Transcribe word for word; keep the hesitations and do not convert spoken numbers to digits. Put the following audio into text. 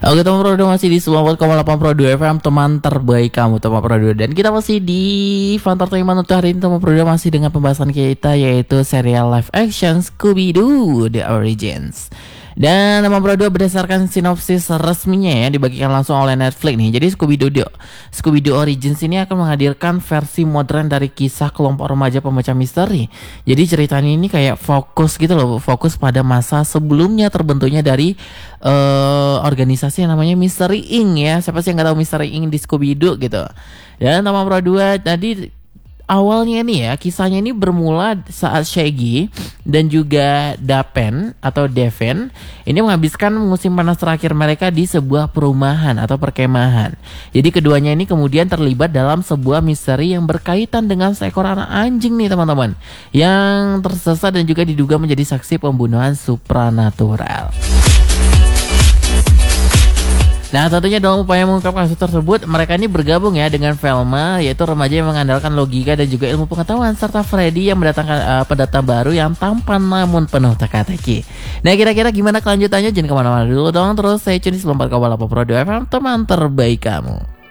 Oke teman Pro dua masih di sembilan puluh empat koma delapan Pro dua F M, teman terbaik kamu teman Pro dua. Dan kita masih di Fantertainment untuk hari ini teman Pro dua, masih dengan pembahasan kita yaitu serial live action Scooby-Doo The Origins. Dan teman Pro dua, berdasarkan sinopsis resminya ya dibagikan langsung oleh Netflix nih. Jadi Scooby-Doo Scooby-Doo Origins ini akan menghadirkan versi modern dari kisah kelompok remaja pembaca misteri. Jadi ceritanya ini kayak fokus gitu loh, fokus pada masa sebelumnya terbentuknya dari uh, organisasi yang namanya Mystery Incorporated ya. Siapa sih yang nggak tahu Mystery Incorporated di Scooby-Doo gitu. Dan teman Pro dua tadi awalnya nih ya, kisahnya ini bermula saat Shaggy dan juga Dapen atau Deven ini menghabiskan musim panas terakhir mereka di sebuah perumahan atau perkemahan. Jadi keduanya ini kemudian terlibat dalam sebuah misteri yang berkaitan dengan seekor anak anjing nih teman-teman, yang tersesat dan juga diduga menjadi saksi pembunuhan supranatural. Nah tentunya dalam upaya mengungkap kasus tersebut, mereka ini bergabung ya dengan Velma, yaitu remaja yang mengandalkan logika dan juga ilmu pengetahuan, serta Freddy yang mendatangkan uh, pendata baru yang tampan namun penuh teka-teki. Nah kira-kira gimana kelanjutannya? Jangan kemana-mana dulu dong, terus saya cuni sembilan puluh empat koma delapan Pro dua F M, teman terbaik kamu.